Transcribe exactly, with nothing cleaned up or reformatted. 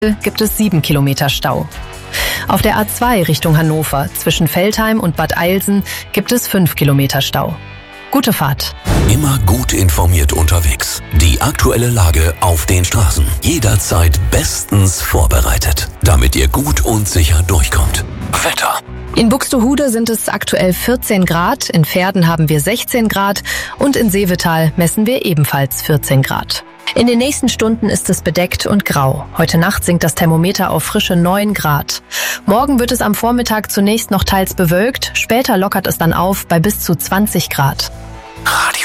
gibt es sieben Kilometer Stau. Auf der A zwei Richtung Hannover zwischen Veltheim und Bad Eilsen gibt es fünf Kilometer Stau. Gute Fahrt. Immer gut informiert unterwegs. Die aktuelle Lage auf den Straßen. Jederzeit bestens vorbereitet, damit ihr gut und sicher durchkommt. Wetter. In Buxtehude sind es aktuell vierzehn Grad, in Verden haben wir sechzehn Grad und in Seevetal messen wir ebenfalls vierzehn Grad. In den nächsten Stunden ist es bedeckt und grau. Heute Nacht sinkt das Thermometer auf frische neun Grad. Morgen wird es am Vormittag zunächst noch teils bewölkt, später lockert es dann auf bei bis zu zwanzig Grad. Radio.